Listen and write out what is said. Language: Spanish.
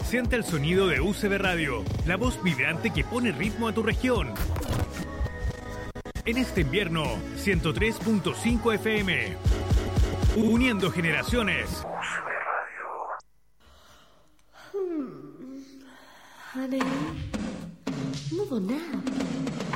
Siente el sonido de UCB Radio, la voz vibrante que pone ritmo a tu región. En este invierno, 103.5 FM. Uniendo generaciones. Honey, move on now.